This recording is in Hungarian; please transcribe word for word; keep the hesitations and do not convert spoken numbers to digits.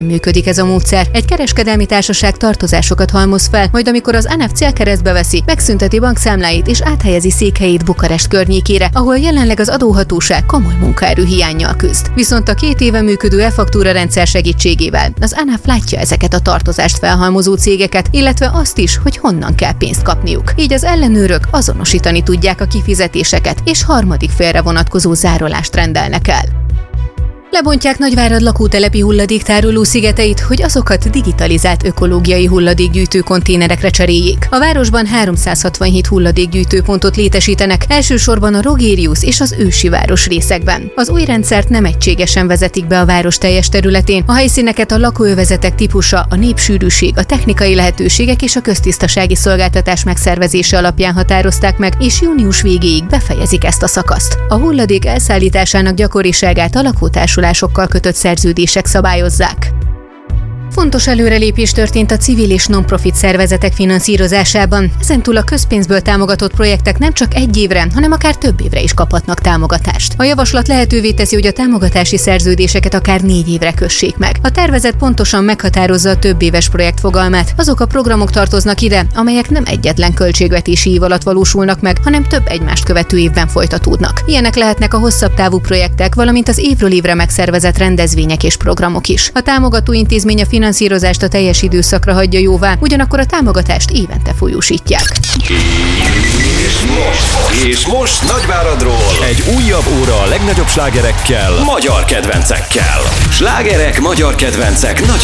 Működik ez a módszer. Egy kereskedelmi társaság tartozásokat halmoz fel, majd amikor az á en e ef célkeresztbe veszi, megszünteti bankszámláit és áthelyezi székhelyét Bukarest környékére, ahol jelenleg az adóhatóság komoly munkaerő hiánnyal küzd. Viszont a két éve működő e-faktúra rendszer segítségével az á en e ef látja ezeket a tartozást felhalmozó cégeket, illetve azt is, hogy honnan kell pénzt kapniuk. Így az ellenőrök azonosítani tudják a kifizetéseket, és harmadik félre vonatkozó zárolást rendelnek el. Lebontják Nagyvárad lakótelepi hulladéktároló szigeteit, hogy azokat digitalizált ökológiai hulladékgyűjtő konténerekre cseréljék. A városban háromszázhatvanhét hulladékgyűjtőpontot létesítenek, elsősorban a Rogérius és az Ősi város részekben. Az új rendszert nem egységesen vezetik be a város teljes területén, a helyszíneket a lakóövezetek típusa, a népsűrűség, a technikai lehetőségek és a köztisztasági szolgáltatás megszervezése alapján határozták meg, és június végéig befejezik ezt a szakaszt. A hulladék elszállításának gyakoriságát a lakótársulásokkal kötött szerződések szabályozzák. Fontos előrelépés történt a civil és non-profit szervezetek finanszírozásában. Ezentúl a közpénzből támogatott projektek nem csak egy évre, hanem akár több évre is kaphatnak támogatást. A javaslat lehetővé teszi, hogy a támogatási szerződéseket akár négy évre kössék meg. A tervezet pontosan meghatározza a több éves projekt fogalmát. Azok a programok tartoznak ide, amelyek nem egyetlen költségvetési év alatt valósulnak meg, hanem több egymást követő évben folytatódnak. Ilyenek lehetnek a hosszabb távú projektek, valamint az évről évre megszervezett rendezvények és programok is. A támogató intézmény a finanszírozást a teljes időszakra hagyja jóvá, ugyanakkor a támogatást évente folyósítják. És most, és most Nagyváradról egy újabb óra a legnagyobb slágerekkel, magyar kedvencekkel. Slágerek, magyar kedvencek, nagy